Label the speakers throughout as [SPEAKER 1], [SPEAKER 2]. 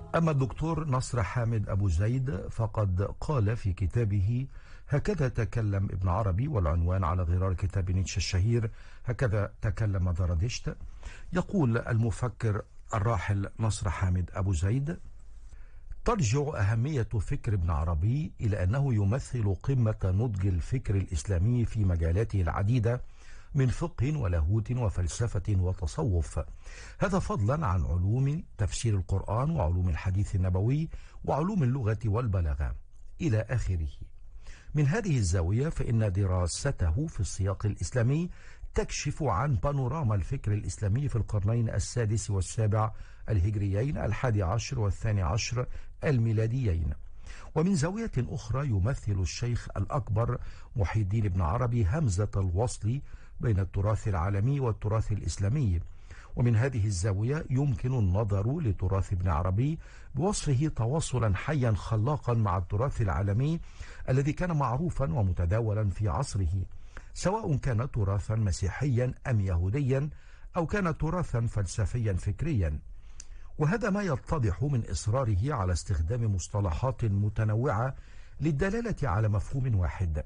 [SPEAKER 1] أما الدكتور نصر حامد أبو زيد فقد قال في كتابه: هكذا تكلم ابن عربي، والعنوان على غرار كتاب نيتشه الشهير هكذا تكلم زرادشت. يقول المفكر الراحل نصر حامد أبو زيد: ترجع أهمية فكر ابن عربي إلى أنه يمثل قمة نضج الفكر الإسلامي في مجالاته العديدة من فقه ولاهوت وفلسفة وتصوف، هذا فضلا عن علوم تفسير القرآن وعلوم الحديث النبوي وعلوم اللغة والبلاغة إلى آخره. من هذه الزاوية فإن دراسته في السياق الإسلامي تكشف عن بانوراما الفكر الإسلامي في القرنين السادس والسابع الهجريين، 11 و12 الميلاديين. ومن زاوية أخرى يمثل الشيخ الأكبر محي الدين ابن عربي همزة الوصل بين التراث العالمي والتراث الإسلامي. ومن هذه الزاوية يمكن النظر لتراث ابن عربي بوصفه تواصلا حيا خلاقا مع التراث العالمي الذي كان معروفا ومتداولا في عصره، سواء كان تراثا مسيحيا أم يهوديا أو كان تراثا فلسفيا فكريا. وهذا ما يتضح من إصراره على استخدام مصطلحات متنوعة للدلالة على مفهوم واحد،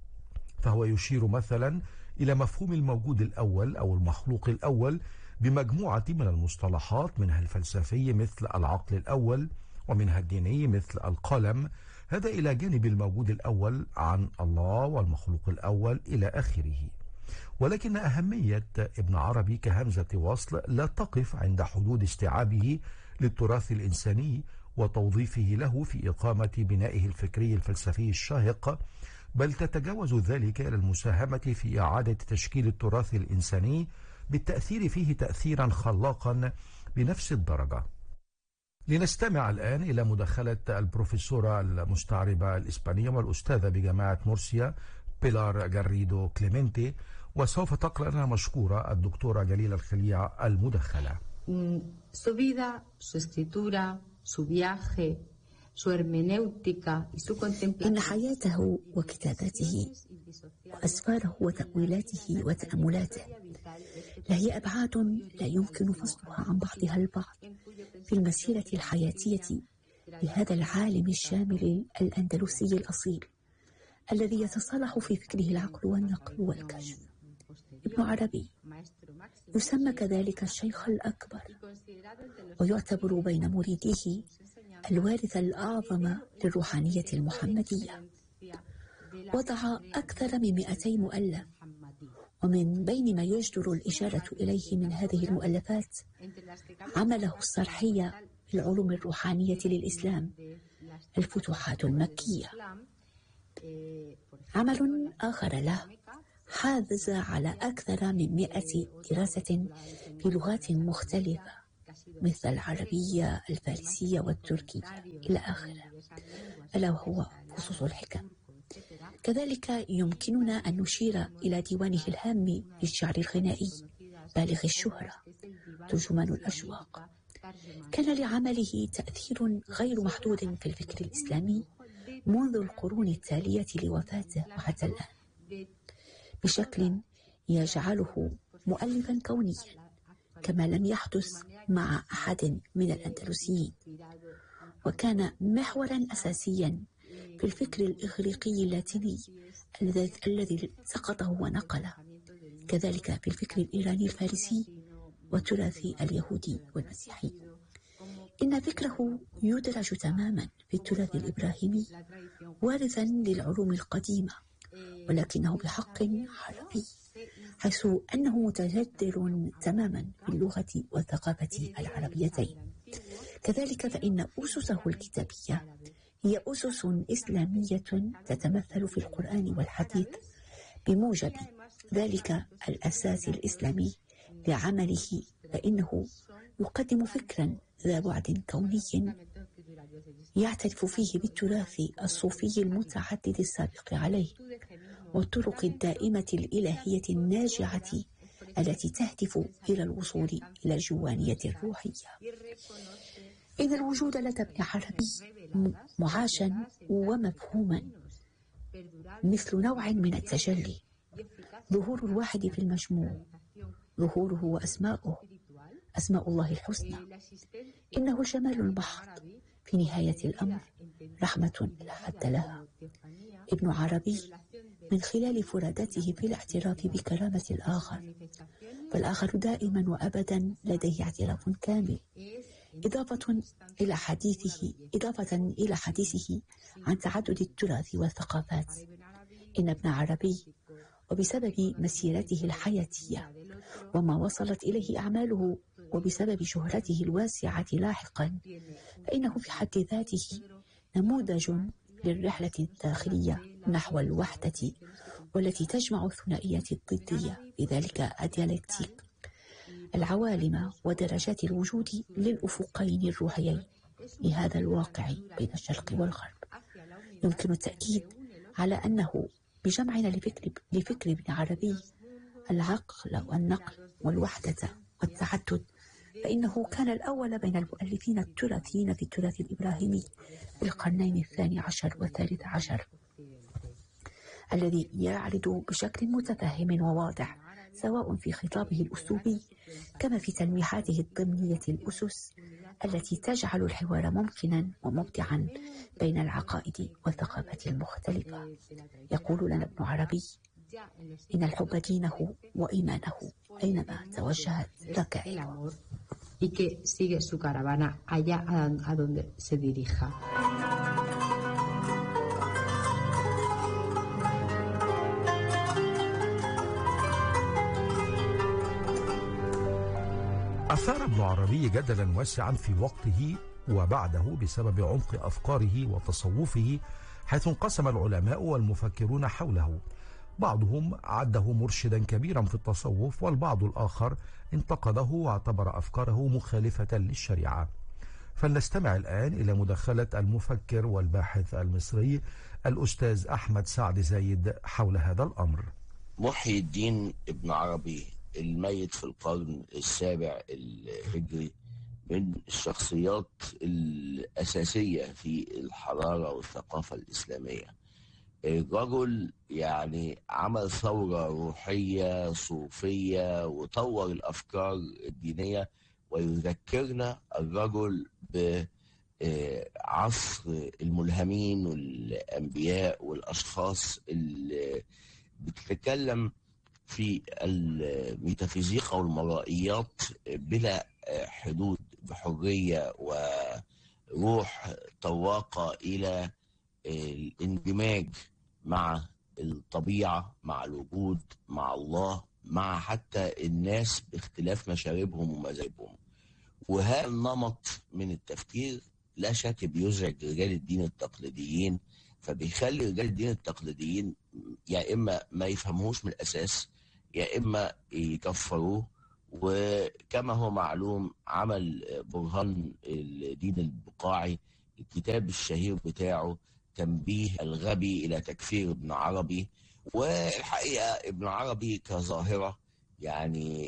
[SPEAKER 1] فهو يشير مثلا إلى مفهوم الموجود الأول أو المخلوق الأول بمجموعة من المصطلحات، منها الفلسفي مثل العقل الأول، ومنها الديني مثل القلم، هذا إلى جانب الموجود الأول عن الله والمخلوق الأول إلى آخره. ولكن أهمية ابن عربي كهمزة وصل لا تقف عند حدود استيعابه للتراث الإنساني وتوظيفه له في إقامة بنائه الفكري الفلسفي الشاهق، بل تتجاوز ذلك إلى المساهمة في إعادة تشكيل التراث الإنساني بالتأثير فيه تأثيرا خلاقا بنفس الدرجة. لنستمع الآن إلى مداخلة البروفيسورة المستعربة الإسبانية والأستاذة بجامعة مورسيا بيلار جاريدو كليمنتي، وسوف تقرأ لنا مشكورة الدكتورة جليلة الخليع المداخلة.
[SPEAKER 2] Su vida, su escritura, su viaje, su hermenéutica y su contemplación.
[SPEAKER 3] إن حياته وكتاباته وأسفاره وتأويلاته وتأملاته لهي أبعاد لا يمكن فصلها عن بعضها البعض في المسيرة الحياتية لهذا العالم الشامل الأندلسي الأصيل الذي يتصالح في فكره العقل والنقل والكشف. ابن عربي يسمى كذلك الشيخ الأكبر، ويعتبر بين مريديه الوارث الأعظم للروحانية المحمدية. وضع أكثر من 200 مؤلف، ومن بين ما يجدر الإشارة إليه من هذه المؤلفات عمله الصرحي في العلوم الروحانية للإسلام، الفتوحات المكية. عمل آخر له حاز على أكثر من 100 دراسة في لغات مختلفة مثل العربية، الفارسية والتركية إلى آخره، ألا وهو فصوص الحكم. كذلك يمكننا أن نشير إلى ديوانه الهام للشعر الغنائي بالغ الشهرة ترجمان الأشواق. كان لعمله تأثير غير محدود في الفكر الإسلامي منذ القرون التالية لوفاته وحتى الآن، بشكل يجعله مؤلفا كونيا كما لم يحدث مع أحد من الأندلسيين. وكان محورا أساسيا في الفكر الإغريقي اللاتيني الذي سقطه ونقله، كذلك في الفكر الإيراني الفارسي والتراث اليهودي والمسيحي. إن فكره يدرج تماما في التراث الإبراهيمي وارثا للعلوم القديمة، ولكنه بحق عربي، حيث أنه متجذر تماما في اللغة والثقافة العربيتين. كذلك فإن أسسه الكتابية هي أسس إسلامية تتمثل في القرآن والحديث بموجب ذلك الأساس الإسلامي لعمله، فإنه يقدم فكرا ذا بعد كوني يعترف فيه بالتراث الصوفي المتعدد السابق عليه والطرق الدائمة الإلهية الناجعة التي تهدف إلى الوصول إلى الجوانية الروحية. إن الوجود لدى ابن عربي معاشا ومفهوما مثل نوع من التجلي، ظهور الواحد في المجموع، ظهوره وأسماؤه، أسماء الله الحسنى. إنه جمال محض في نهاية الأمر، رحمة لا حد لها. ابن عربي من خلال فرادته في الاعتراف بكرامة الآخر، فالآخر دائما وأبدا لديه اعتراف كامل، إضافة إلى حديثه عن تعدد التراث والثقافات. إن ابن عربي وبسبب مسيرته الحياتية وما وصلت إليه أعماله وبسبب شهرته الواسعة لاحقا، فإنه في حد ذاته نموذج للرحلة الداخلية نحو الوحدة والتي تجمع الثنائية الضدية، بذلك الديالكتيك، العوالم ودرجات الوجود للأفقين الروحيين لهذا الواقع بين الشرق والغرب. يمكن التأكيد على أنه بجمعنا لفكر ابن عربي العقل والنقل والوحدة والتعدد، فإنه كان الأول بين المؤلفين التراثيين في التراث الإبراهيمي في القرنين الثاني عشر والثالث عشر، الذي يعرض بشكل متفهم وواضح سواء في خطابه الأسلوبي كما في تلميحاته الضمنية الأسس التي تجعل الحوار ممكنا وممتعا بين العقائد والثقافات المختلفة. يقول لنا ابن عربي: إن الحب دينه وإيمانه أينما توجهت ركائبه.
[SPEAKER 2] Y que sigue su caravana allá a donde se dirija.
[SPEAKER 1] أثار ابن عربي جدلا واسعا في وقته وبعده بسبب عمق أفكاره وتصوفه، حيث انقسم العلماء والمفكرون حوله. بعضهم عده مرشدا كبيرا في التصوف، والبعض الآخر انتقده واعتبر أفكاره مخالفة للشريعة. فلنستمع الآن إلى مداخلة المفكر والباحث المصري الأستاذ أحمد سعد زايد حول هذا الأمر.
[SPEAKER 4] محي الدين ابن عربي الميت في القرن السابع الهجري من الشخصيات الأساسية في الحضارة والثقافة الإسلامية. الرجل يعني عمل ثورة روحية صوفية وطور الأفكار الدينية، ويذكرنا الرجل بعصر الملهمين والأنبياء والأشخاص اللي بتتكلم في الميتافيزيقا والمرائيات بلا حدود، بحرية وروح طواقة إلى الاندماج مع الطبيعة، مع الوجود، مع الله، مع حتى الناس باختلاف مشاربهم ومذاهبهم. وهذا النمط من التفكير لا شك بيزعج رجال الدين التقليديين، فبيخلي رجال الدين التقليديين يا إما ما يفهموش من الأساس يا إما يكفروه. وكما هو معلوم عمل برهان الدين البقاعي الكتاب الشهير بتاعه تنبيه الغبي إلى تكفير ابن عربي. والحقيقة ابن عربي كظاهرة يعني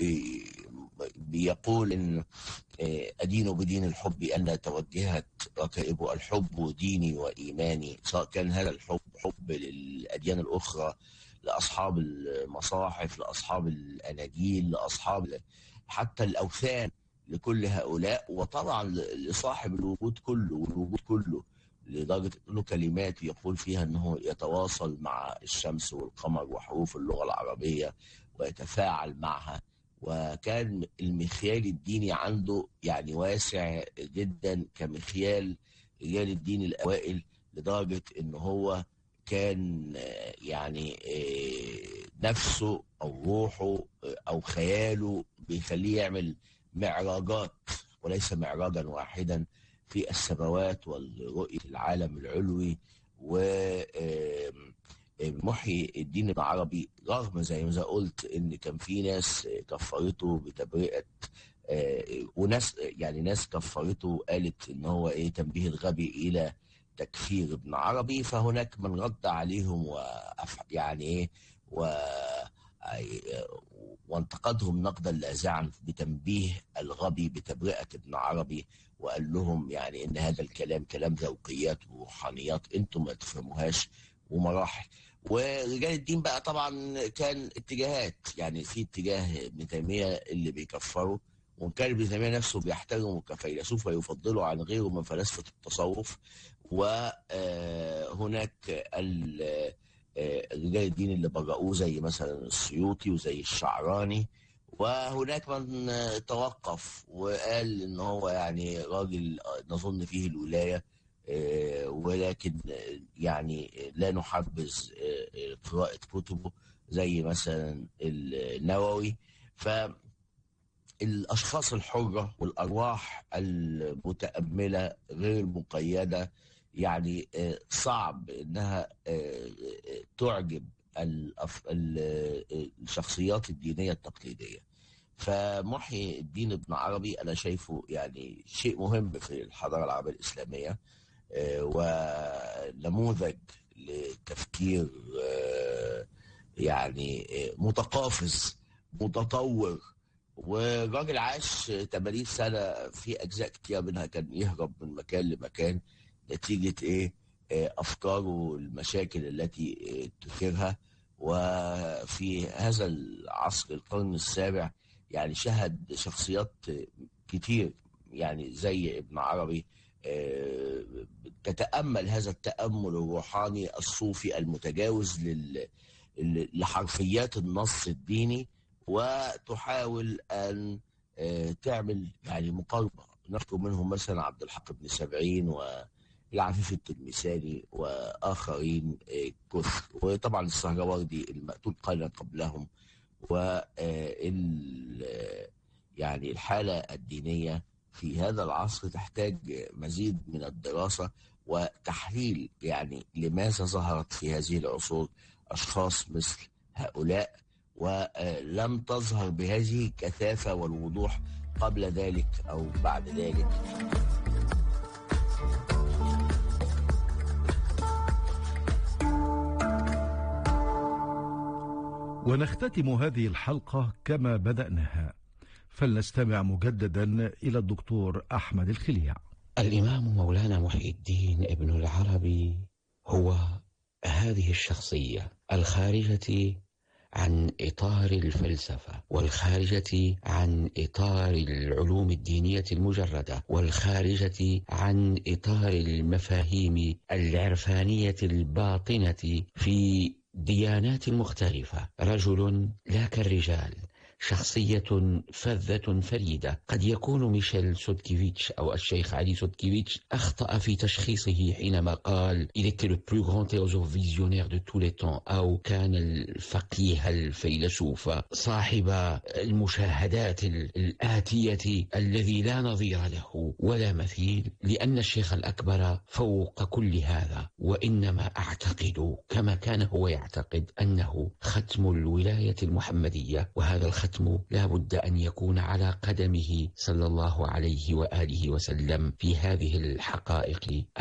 [SPEAKER 4] بيقول إن أدين بدين الحب أن لا توجهت ركائب الحب ديني وإيماني، سواء كان هذا الحب حب للأديان الأخرى، لأصحاب المصاحف، لأصحاب الأناجيل، لأصحاب حتى الأوثان، لكل هؤلاء، وطبعا لصاحب الوجود كله والوجود كله، لدرجة أنه كلمات يقول فيها أنه يتواصل مع الشمس والقمر وحروف اللغة العربية ويتفاعل معها. وكان المخيال الديني عنده يعني واسع جدا كمخيال رجال الدين الأوائل، لدرجة أنه هو كان يعني نفسه أو روحه أو خياله بيخليه يعمل معراجات وليس معراجا واحدا في السماوات والرؤية العالم العلوي. ومحي الدين ابن عربي رغم زي ما قلت ان كان في ناس كفرته بتبرئة وناس يعني ناس كفرته وقالت ان هو تنبيه الغبي الى تكفير ابن عربي، فهناك من رد عليهم وانتقدهم نقدا لاذعا بتنبيه الغبي بتبرئة ابن عربي، وقال لهم يعني ان هذا الكلام كلام ذوقيات وروحانيات انتم ما تفهموهاش ومراحل. ورجال الدين بقى طبعا كان اتجاهات، يعني في اتجاه ابن تيمية اللي بيكفروا، وإن كان ابن تيمية نفسه بيحترمه كفيلسوف ويفضله عن غيره من فلاسفة التصوف. وهناك رجال الدين اللي برؤوه زي مثلا السيوطي وزي الشعراني، وهناك من توقف وقال ان هو يعني راجل نظن فيه الولاية، ولكن يعني لا نحبذ قراءة كتبه زي مثلا النووي. فالأشخاص الحرة والأرواح المتأملة غير المقيدة يعني صعب انها تعجب الشخصيات الدينية التقليدية. فمحي الدين ابن عربي أنا شايفه يعني شيء مهم في الحضارة العربية الإسلامية، ونموذج لتفكير يعني متقافز متطور. وراجل عاش 80 سنة، في أجزاء كتير منها كان يهرب من مكان لمكان نتيجة أفكاره والمشاكل التي تثيرها. وفي هذا العصر القرن السابع يعني شهد شخصيات كتير يعني زي ابن عربي تتأمل هذا التأمل الروحاني الصوفي المتجاوز لحرفيات النص الديني، وتحاول أن تعمل يعني مقاربة. نذكر منهم مثلا عبد الحق بن سبعين والعفيف التلمساني وآخرين كثر، وطبعا السهروردي المقتول قرنا قبلهم. يعني الحالة الدينية في هذا العصر تحتاج مزيد من الدراسة وتحليل، يعني لماذا ظهرت في هذه العصور أشخاص مثل هؤلاء ولم تظهر بهذه الكثافة والوضوح قبل ذلك أو بعد ذلك.
[SPEAKER 1] ونختتم هذه الحلقة كما بدأناها، فلنستمع مجددا إلى الدكتور أحمد الخليع.
[SPEAKER 5] الإمام مولانا محي الدين ابن العربي هو هذه الشخصية الخارجة عن إطار الفلسفة، والخارجة عن إطار العلوم الدينية المجردة، والخارجة عن إطار المفاهيم العرفانية الباطنة في ديانات مختلفة. رجل لا كالرجال، شخصية فذة فريدة. قد يكون ميشيل سودكيفيتش أو الشيخ علي سودكيفيتش أخطأ في تشخيصه حينما قال il était le plus grand théosophe visionnaire de tous les temps، أو كان الفقيه الفيلسوف صاحب المشاهدات الآتية الذي لا نظير له ولا مثيل، لأن الشيخ الأكبر فوق كل هذا. وإنما أعتقد كما كان هو يعتقد أنه ختم الولاية المحمدية، وهذا الختم لا بد أن يكون على قدمه صلى الله عليه وآله وسلم في هذه الحقائق